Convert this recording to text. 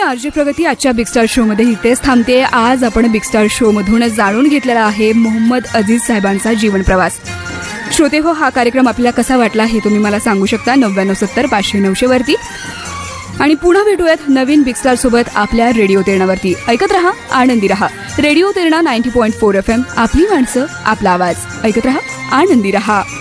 RJ प्रगती आजच्या big star show मध्ये इथेच थांबते. आज आपण बिग स्टार शो मधून जाणून घेतलेला आहे मोहम्मद अजीज साहेबांचा जीवन प्रवास. श्रोते हो, हा कार्यक्रम आपल्याला कसा वाटला हे तुम्ही मला सांगू शकता 9970 500 900 वरती. आणि पुन्हा भेटूयात नवीन बिग स्टार सोबत आपल्या रेडिओ तेरणावरती. ऐकत रहा, आनंदी रहा. रेडिओ तेरणा 90.4 FM, आपली माणसं, आपला आवाज. ऐकत रहा, आनंदी रहा.